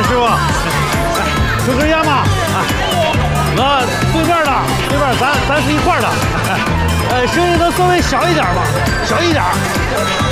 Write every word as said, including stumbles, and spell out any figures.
师傅，抽根烟吧。啊，我对面的，对面咱咱是一块的。呃，声音能稍微小一点吗？小一点。